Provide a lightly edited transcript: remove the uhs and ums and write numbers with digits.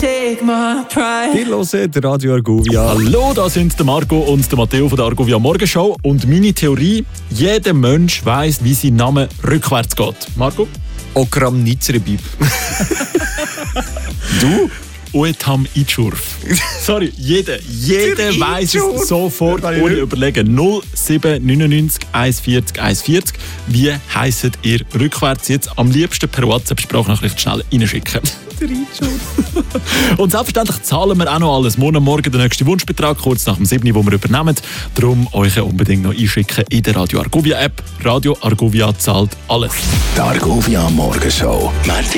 take my pride. Ihr hört Radio Argovia. Hallo, da sind der Marco und der Matteo von der Argovia Morgenshow. Und meine Theorie, jeder Mensch weiss, wie sein Name rückwärts geht. Marco? Okram Nitzrebib. Du? Oetam Itschurf. Sorry, jeder weiss es sofort, ohne überlegen. 0799 140 140. Wie heisst ihr rückwärts? Jetzt am liebsten per WhatsApp-Sprachnachricht schnell reinschicken. Und selbstverständlich zahlen wir auch noch alles. Morgen der nächste Wunschbetrag, kurz nach dem 7. wo wir übernehmen. Darum euch unbedingt noch einschicken in der Radio Argovia App. Radio Argovia zahlt alles. Die Argovia Morgenshow.